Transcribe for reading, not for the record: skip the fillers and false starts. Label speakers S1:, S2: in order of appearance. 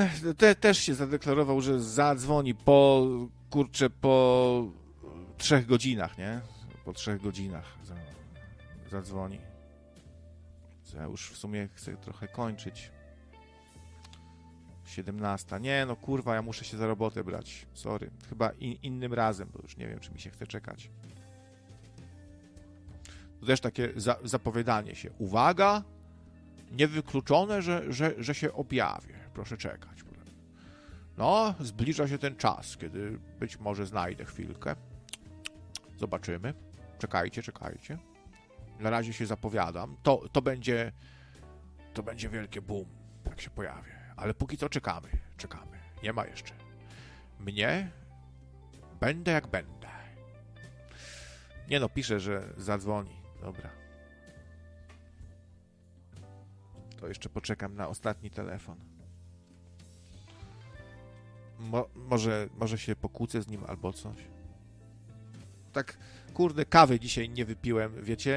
S1: też się zadeklarował, że zadzwoni po 3 godzinach, nie? Po 3 godzinach zadzwoni. Ja już w sumie chcę trochę kończyć. 17. Nie, no kurwa, ja muszę się za robotę brać. Sorry. Chyba innym razem, bo już nie wiem, czy mi się chce czekać. To też takie zapowiadanie się. Uwaga, niewykluczone, że się objawię. Proszę czekać. No, zbliża się ten czas, kiedy być może znajdę chwilkę. Zobaczymy. Czekajcie. Na razie się zapowiadam. To będzie wielkie boom, jak się pojawię. Ale póki co czekamy. Nie ma jeszcze. Mnie będę jak będę. Nie no, pisze, że zadzwoni. Dobra. To jeszcze poczekam na ostatni telefon. Może się pokłócę z nim albo coś. Tak, kurde, kawy dzisiaj nie wypiłem, wiecie?